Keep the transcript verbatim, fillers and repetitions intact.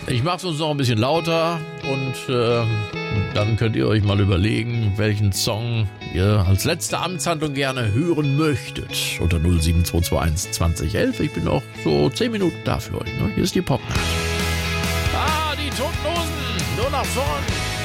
Ich mache es uns noch ein bisschen lauter und äh, dann könnt ihr euch mal überlegen, welchen Song ihr als letzte Amtshandlung gerne hören möchtet. Unter null sieben zwei zwei eins zwanzig elf. Ich bin auch so zehn Minuten da für euch. Ne? Hier ist die Popnacht. Ah, die Toten Hosen. Nur nach vorn.